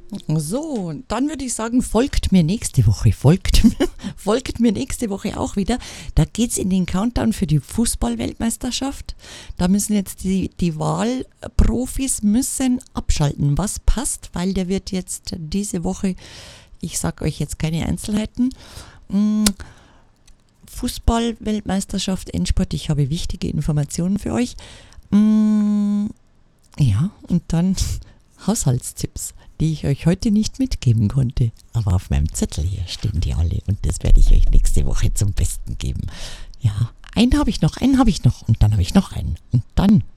So, dann würde ich sagen, folgt mir nächste Woche. Folgt mir nächste Woche auch wieder. Da geht's in den Countdown für die Fußball-Weltmeisterschaft. Da müssen jetzt die Wahlprofis müssen abschalten. Was passt, weil der wird jetzt diese Woche, ich sag euch jetzt keine Einzelheiten, Fußball-Weltmeisterschaft, Endspurt. Ich habe wichtige Informationen für euch. Ja, und dann Haushaltstipps, die ich euch heute nicht mitgeben konnte. Aber auf meinem Zettel hier stehen die alle und das werde ich euch nächste Woche zum Besten geben. Ja, einen habe ich noch und dann habe ich noch einen. Und dann